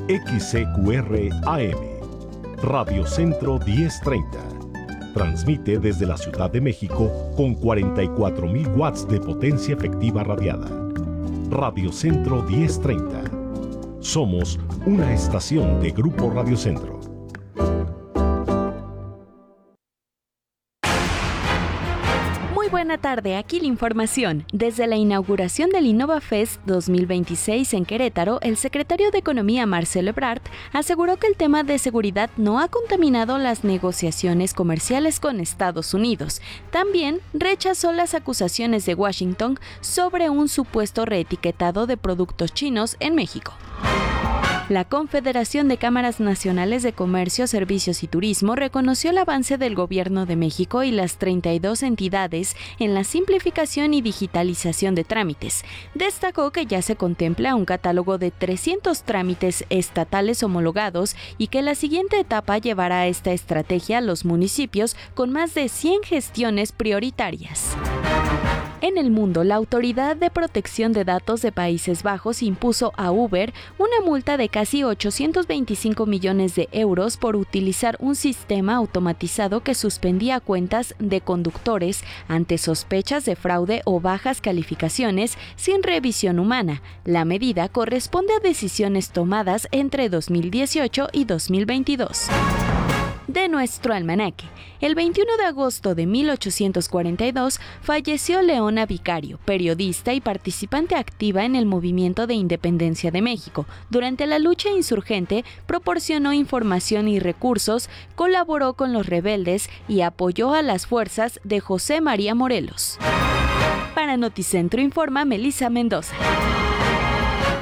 XCQR AM, Radio Centro 1030. Transmite desde la Ciudad de México con 44,000 watts de potencia efectiva radiada. Radio Centro 1030. Somos una estación de Grupo Radio Centro. Buena tarde, aquí la información. Desde la inauguración del InnovaFest 2026 en Querétaro, el secretario de Economía Marcelo Ebrard aseguró que el tema de seguridad no ha contaminado las negociaciones comerciales con Estados Unidos. También rechazó las acusaciones de Washington sobre un supuesto reetiquetado de productos chinos en México. La Confederación de Cámaras Nacionales de Comercio, Servicios y Turismo reconoció el avance del Gobierno de México y las 32 entidades en la simplificación y digitalización de trámites. Destacó que ya se contempla un catálogo de 300 trámites estatales homologados y que la siguiente etapa llevará a esta estrategia a los municipios con más de 100 gestiones prioritarias. En el mundo, la Autoridad de Protección de Datos de Países Bajos impuso a Uber una multa de casi 825 millones de euros por utilizar un sistema automatizado que suspendía cuentas de conductores ante sospechas de fraude o bajas calificaciones sin revisión humana. La medida corresponde a decisiones tomadas entre 2018 y 2022. De nuestro almanaque. El 21 de agosto de 1842 falleció Leona Vicario, periodista y participante activa en el movimiento de independencia de México. Durante la lucha insurgente, proporcionó información y recursos, colaboró con los rebeldes y apoyó a las fuerzas de José María Morelos. Para Noticentro informa Melissa Mendoza.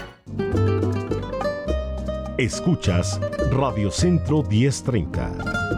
Escuchas Radio Centro 1030.